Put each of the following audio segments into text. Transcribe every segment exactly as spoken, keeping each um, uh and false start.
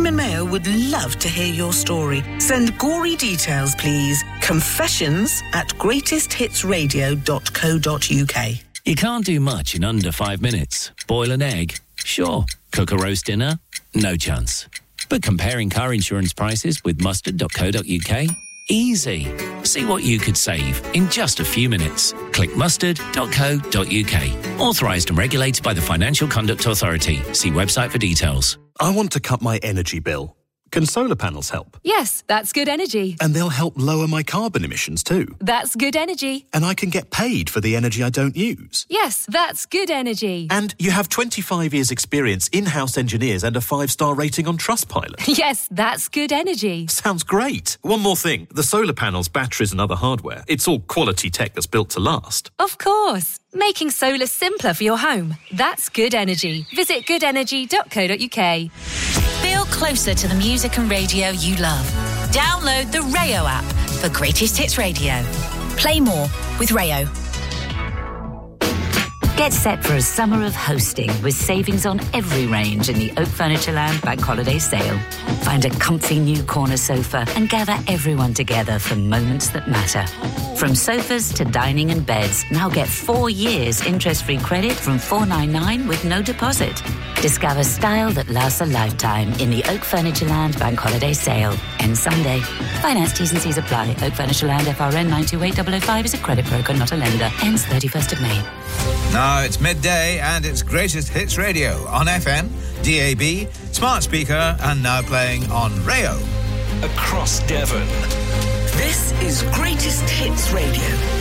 Simon Mayo would love to hear your story. Send gory details, please. Confessions at greatest hits radio dot co dot uk. You can't do much in under five minutes. Boil an egg? Sure. Cook a roast dinner? No chance. But comparing car insurance prices with mustard dot co dot uk? Easy. See what you could save in just a few minutes. Click mustard dot co dot uk. Authorised and regulated by the Financial Conduct Authority. See website for details. I want to cut my energy bill. Can solar panels help? Yes, that's good energy. And they'll help lower my carbon emissions too. That's good energy. And I can get paid for the energy I don't use. Yes, that's good energy. And you have twenty-five years experience, in-house engineers and a five-star rating on Trustpilot. Yes, that's good energy. Sounds great. One more thing. The solar panels, batteries and other hardware, it's all quality tech that's built to last. Of course. Making solar simpler for your home. That's good energy. Visit good energy dot co dot uk. Feel closer to the music and radio you love. Download the Rayo app for Greatest Hits Radio. Play more with Rayo. Get set for a summer of hosting with savings on every range in the Oak Furnitureland Bank Holiday Sale. Find a comfy new corner sofa and gather everyone together for moments that matter. From sofas to dining and beds, now get four years interest-free credit from four ninety-nine with no deposit. Discover style that lasts a lifetime in the Oak Furnitureland Bank Holiday Sale. Ends Sunday. Finance T's and C's apply. Oak Furnitureland F R N nine two eight zero zero five is a credit broker, not a lender. Ends thirty-first of May. Now it's midday and it's Greatest Hits Radio on F M, D A B, smart speaker and now playing on Rayo. Across Devon. This is Greatest Hits Radio.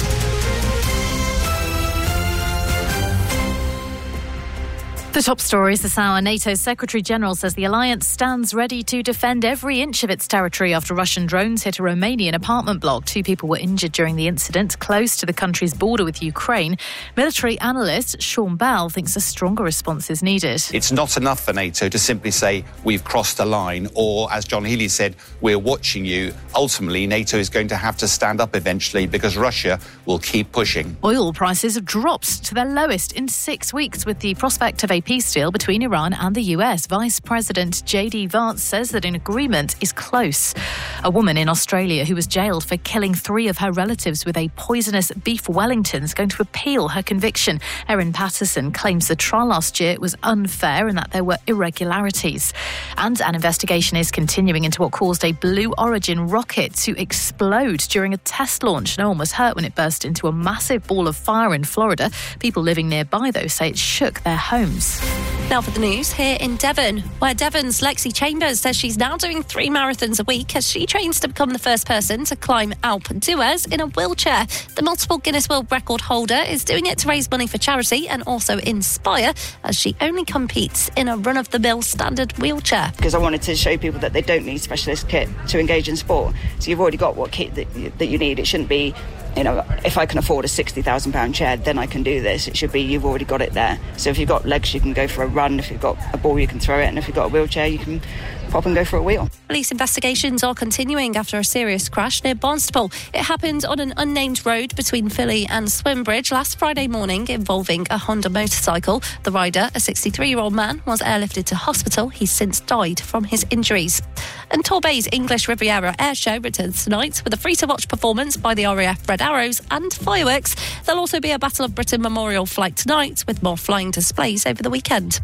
The top stories this hour. NATO's Secretary-General says the alliance stands ready to defend every inch of its territory after Russian drones hit a Romanian apartment block. Two people were injured during the incident close to the country's border with Ukraine. Military analyst Sean Bell thinks a stronger response is needed. It's not enough for NATO to simply say we've crossed a line, or, as John Healey said, we're watching you. Ultimately, NATO is going to have to stand up eventually because Russia will keep pushing. Oil prices have dropped to their lowest in six weeks with the prospect of a peace deal between Iran and the U S. Vice President J D Vance says that an agreement is close. A woman in Australia who was jailed for killing three of her relatives with a poisonous beef Wellington is going to appeal her conviction. Erin Patterson claims the trial last year was unfair and that there were irregularities. And an investigation is continuing into what caused a Blue Origin rocket to explode during a test launch. No one was hurt when it burst into a massive ball of fire in Florida. People living nearby, though, say it shook their homes. Now for the news here in Devon, where Devon's Lexi Chambers says she's now doing three marathons a week as she trains to become the first person to climb Alpe d'Huez in a wheelchair. The multiple Guinness World Record holder is doing it to raise money for charity and also inspire, as she only competes in a run-of-the-mill standard wheelchair. Because I wanted to show people that they don't need specialist kit to engage in sport. So you've already got what kit that you, that you need. It shouldn't be, you know, if I can afford a sixty thousand pound chair, then I can do this. It should be you've already got it there. So if you've got legs, you can go for a run. If you've got a ball, you can throw it. And if you've got a wheelchair, you can pop and go for a wheel. Police investigations are continuing after a serious crash near Barnstaple. It happened on an unnamed road between Philly and Swimbridge last Friday morning, involving a Honda motorcycle. The rider, a sixty-three-year-old man, was airlifted to hospital. He's since died from his injuries. And Torbay's English Riviera Air Show returns tonight with a free-to-watch performance by the R A F Red Arrows and fireworks. There'll also be a Battle of Britain memorial flight tonight, with more flying displays over the weekend.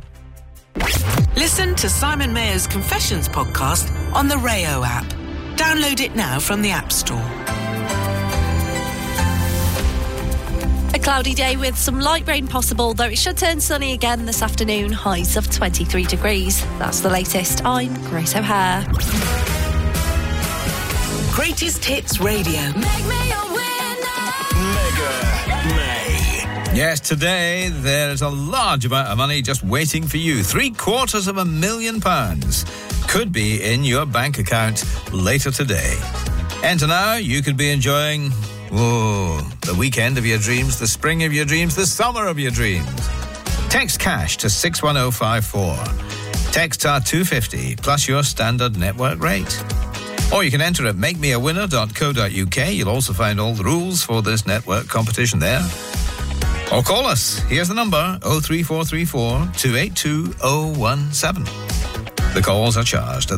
Listen to Simon Mayer's Confessions podcast on the Rayo app. Download it now from the App Store. A cloudy day with some light rain possible, though it should turn sunny again this afternoon, highs of twenty-three degrees. That's the latest. I'm Grace O'Hare. Greatest Hits Radio. Make me a winner. Mega May. Yes, today there's a large amount of money just waiting for you. Three quarters of a million pounds could be in your bank account later today. Enter now, you could be enjoying, oh, the weekend of your dreams, the spring of your dreams, the summer of your dreams. Text cash to six one oh five four. Text star two fifty plus your standard network rate. Or you can enter at make me a winner dot co dot uk. You'll also find all the rules for this network competition there. Or call us. Here's the number, oh three four three four, two eight two, oh one seven. The calls are charged at